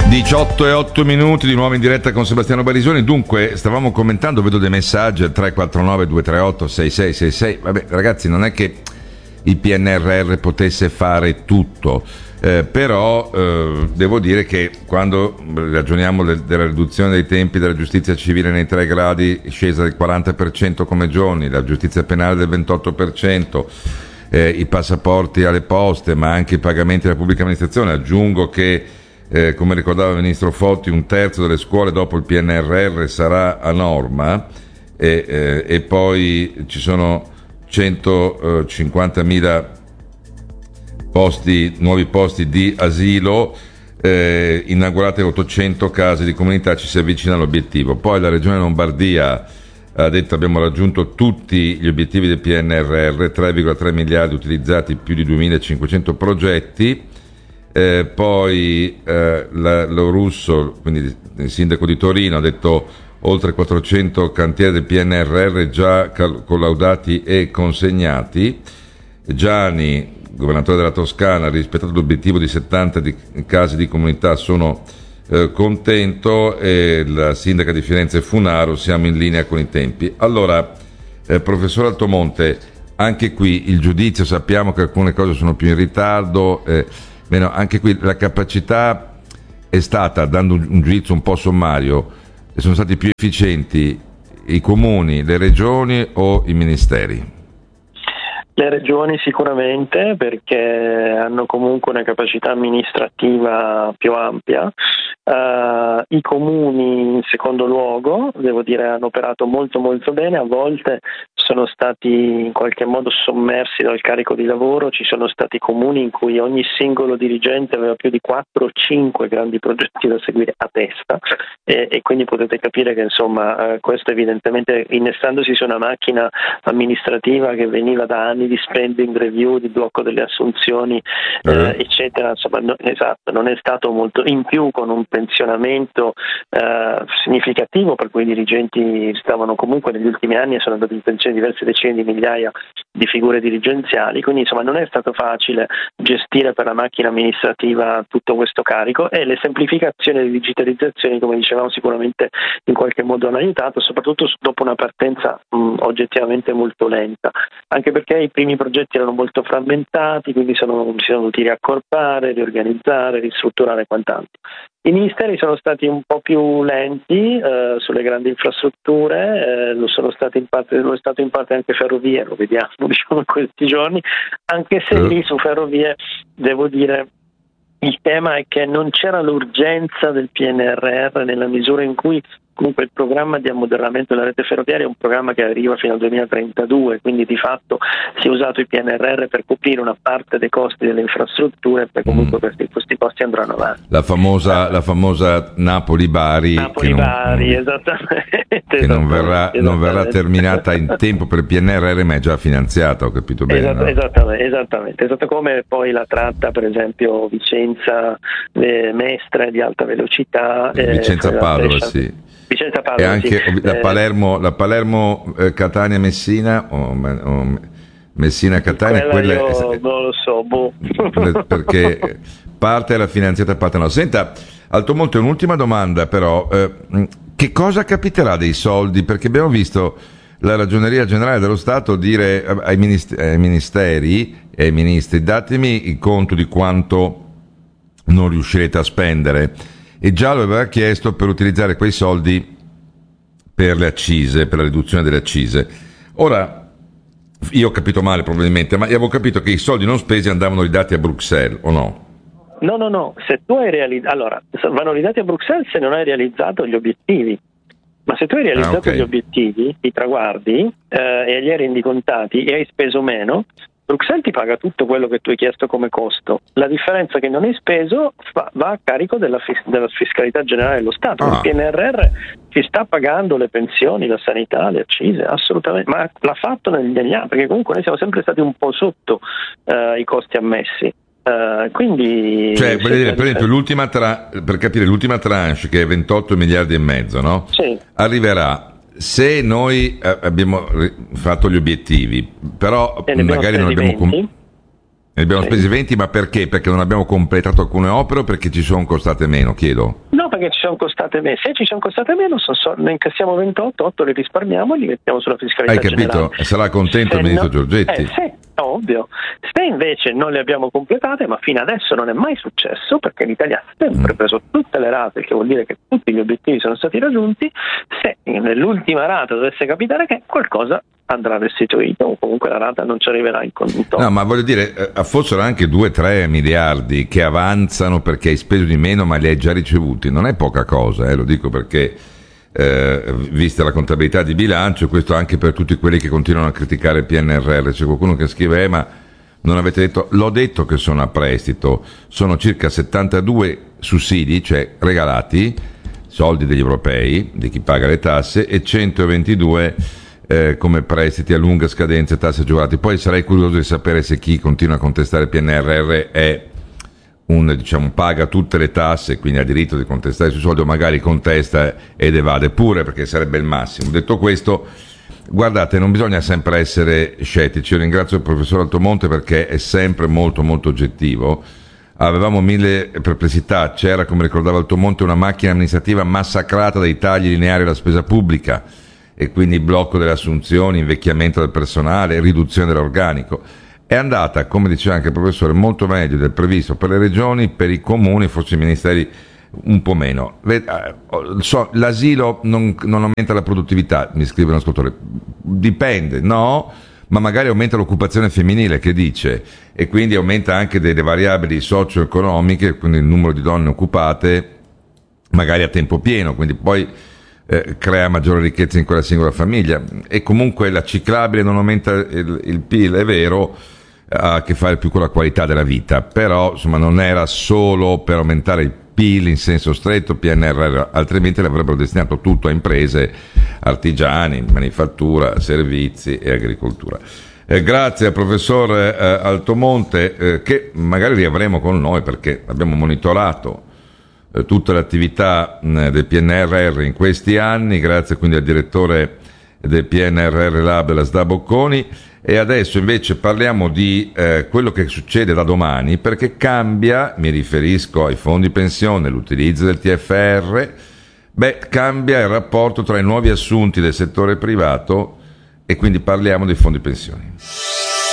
18:08 di nuovo in diretta con Sebastiano Barisoni. Dunque, stavamo commentando, vedo dei messaggi al 349-238-6666. Vabbè, ragazzi, non è che il PNRR potesse fare tutto, però devo dire che quando ragioniamo della riduzione dei tempi della giustizia civile nei 3 gradi, scesa del 40% come giorni, la giustizia penale del 28%, i passaporti alle poste, ma anche i pagamenti della pubblica amministrazione, aggiungo che come ricordava il ministro Fotti, 1/3 delle scuole dopo il PNRR sarà a norma, e poi ci sono 150.000 nuovi posti di asilo, inaugurate 800 case di comunità, ci si avvicina all'obiettivo. Poi la regione Lombardia ha detto abbiamo raggiunto tutti gli obiettivi del PNRR, 3,3 miliardi utilizzati, più di 2.500 progetti. Poi lo Russo, quindi il sindaco di Torino, ha detto oltre 400 cantieri del PNRR già collaudati e consegnati. Gianni, governatore della Toscana, ha rispettato l'obiettivo di 70 case di comunità, sono contento, e la sindaca di Firenze Funaro, siamo in linea con i tempi. Allora, professor Altomonte, anche qui il giudizio, sappiamo che alcune cose sono più in ritardo, anche qui la capacità è stata, dando un giudizio un po' sommario, sono stati più efficienti i comuni, le regioni o i ministeri? Le regioni sicuramente, perché hanno comunque una capacità amministrativa più ampia. I comuni in secondo luogo, devo dire, hanno operato molto molto bene, a volte sono stati in qualche modo sommersi dal carico di lavoro. Ci sono stati comuni in cui ogni singolo dirigente aveva più di 4 o 5 grandi progetti da seguire a testa, e quindi potete capire che insomma questo evidentemente, innestandosi su una macchina amministrativa che veniva da anni di spending review, di blocco delle assunzioni, eccetera, insomma esatto, non è stato molto in più, con un pensionamento significativo, per cui i dirigenti stavano comunque negli ultimi anni e sono andati in pensione diverse decine di migliaia di figure dirigenziali, quindi insomma non è stato facile gestire per la macchina amministrativa tutto questo carico, e le semplificazioni e le digitalizzazioni, come dicevamo, sicuramente in qualche modo hanno aiutato, soprattutto dopo una partenza oggettivamente molto lenta, anche perché i primi progetti erano molto frammentati, quindi si sono dovuti riaccorpare, riorganizzare, ristrutturare e quant'altro. I ministeri sono stati un po' più lenti sulle grandi infrastrutture, lo è stato in parte anche ferrovie, lo vediamo diciamo in questi giorni, anche se lì su ferrovie devo dire il tema è che non c'era l'urgenza del PNRR, nella misura in cui comunque il programma di ammodernamento della rete ferroviaria è un programma che arriva fino al 2032, quindi di fatto si è usato il PNRR per coprire una parte dei costi delle infrastrutture, e poi comunque questi costi andranno avanti. La famosa Napoli-Bari, Esattamente. Che non verrà terminata in tempo per il PNRR, ma è già finanziata, ho capito bene. Esattamente, come poi la tratta, per esempio Vicenza Mestre di alta velocità, Vicenza-Padova, sì. E anche sì. la Palermo Catania Messina o Messina Catania, quella io non lo so, perché parte era finanziata, parte no. Senta, Altomonte, un'ultima domanda però, che cosa capiterà dei soldi? Perché abbiamo visto la Ragioneria Generale dello Stato dire ai ministeri e ai ministri: datemi il conto di quanto non riuscirete a spendere, e già lo aveva chiesto per utilizzare quei soldi per le accise, per la riduzione delle accise. Ora, io ho capito male probabilmente, ma io avevo capito che i soldi non spesi andavano ridati a Bruxelles, o no? No, se tu hai allora, vanno ridati a Bruxelles se non hai realizzato gli obiettivi. Ma se tu hai realizzato gli obiettivi, i traguardi, e li hai rendicontati e hai speso meno, Bruxelles ti paga tutto quello che tu hai chiesto come costo. La differenza che non hai speso va a carico della fiscalità generale dello Stato. Il PNRR ci sta pagando le pensioni, la sanità, le accise, assolutamente, ma l'ha fatto negli anni, perché comunque noi siamo sempre stati un po' sotto i costi ammessi. Quindi, cioè, per esempio, per capire, l'ultima tranche, che è 28 miliardi e mezzo, no? Sì. Arriverà se noi abbiamo fatto gli obiettivi, però magari non abbiamo Ne abbiamo spesi 20, ma perché? Perché non abbiamo completato alcune opere o perché ci sono costate meno, chiedo? No, perché ci sono costate meno. Se ci sono costate meno, ne incassiamo 28, 8 li risparmiamo e li mettiamo sulla fiscalità generale. Hai capito? Sarà contento il ministro Giorgetti? Sì, ovvio. Se invece non le abbiamo completate, ma fino adesso non è mai successo, perché l'Italia ha sempre preso tutte le rate, che vuol dire che tutti gli obiettivi sono stati raggiunti, se nell'ultima rata dovesse capitare che qualcosa andrà restituito o comunque la rata non ci arriverà in conto. No, ma voglio dire, fossero anche 2-3 miliardi che avanzano perché hai speso di meno ma li hai già ricevuti, non è poca cosa, lo dico perché vista la contabilità di bilancio, questo anche per tutti quelli che continuano a criticare il PNRR. C'è qualcuno che scrive ma non avete detto, l'ho detto che sono a prestito, sono circa 72 sussidi, cioè regalati, soldi degli europei, di chi paga le tasse, e 122 come prestiti a lunga scadenza e tasse agevolate. Poi sarei curioso di sapere se chi continua a contestare il PNRR è paga tutte le tasse, quindi ha diritto di contestare sui soldi, o magari contesta ed evade pure, perché sarebbe il massimo. Detto questo, guardate, non bisogna sempre essere scettici. Io ringrazio il professor Altomonte perché è sempre molto molto oggettivo. Avevamo 1000 perplessità, c'era, come ricordava Altomonte, una macchina amministrativa massacrata dai tagli lineari alla spesa pubblica, e quindi blocco delle assunzioni, invecchiamento del personale, riduzione dell'organico. È andata, come diceva anche il professore, molto meglio del previsto per le regioni, per i comuni, forse i ministeri un po' meno. L'asilo non aumenta la produttività, mi scrive un ascoltatore. Dipende, no, ma magari aumenta l'occupazione femminile, che dice, e quindi aumenta anche delle variabili socio-economiche, quindi il numero di donne occupate, magari a tempo pieno, quindi poi crea maggiore ricchezza in quella singola famiglia. E comunque la ciclabile non aumenta il PIL, è vero, ha a che fare più con la qualità della vita, però insomma non era solo per aumentare il PIL in senso stretto PNRR, altrimenti l'avrebbero destinato tutto a imprese, artigiani, manifattura, servizi e agricoltura. Grazie al professor Altomonte, che magari riavremo con noi perché abbiamo monitorato tutte le attività del PNRR in questi anni, grazie quindi al direttore del PNRR Lab, la SDA Bocconi. E adesso invece parliamo di quello che succede da domani, perché cambia, mi riferisco ai fondi pensione, l'utilizzo del TFR, cambia il rapporto tra i nuovi assunti del settore privato, e quindi parliamo dei fondi pensioni.